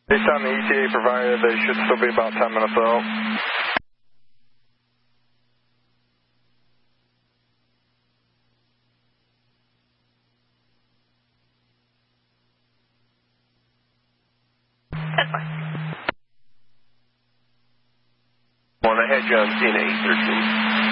Based on the ETA provided, they should still be about 10 minutes out. That's fine. On ahead, John Cena, 813.